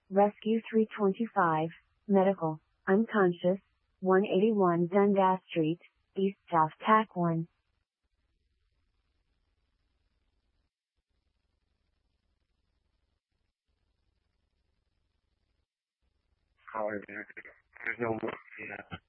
Rescue 325, medical, unconscious, 181 Dundas Street, East South TAC 1. There's no more. Yeah.